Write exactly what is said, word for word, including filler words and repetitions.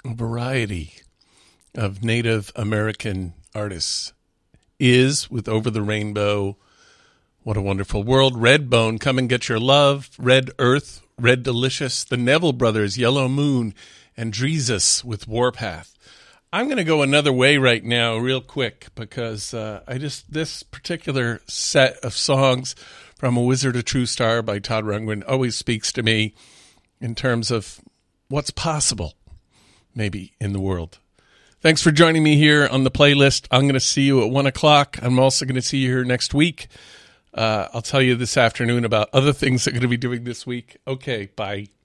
variety of Native American artists. Is with Over the Rainbow, What a Wonderful World, Redbone, Come and Get Your Love, Red Earth, Red Delicious, the Neville Brothers, Yellow Moon, and Dreezus with Warpath. I'm going to go another way right now real quick because uh, I just this particular set of songs from A Wizard, a True Star by Todd Rundgren always speaks to me in terms of what's possible maybe in the world. Thanks for joining me here on the playlist. I'm going to see you at one o'clock. I'm also going to see you here next week. Uh, I'll tell you this afternoon about other things I'm going to be doing this week. Okay, bye.